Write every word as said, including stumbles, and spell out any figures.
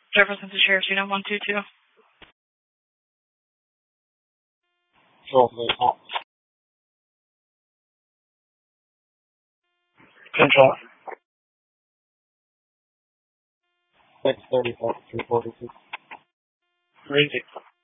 Jefferson to Sheriff's Unit one two two. Control for the Control. six thirty-four, three forty-two. Crazy.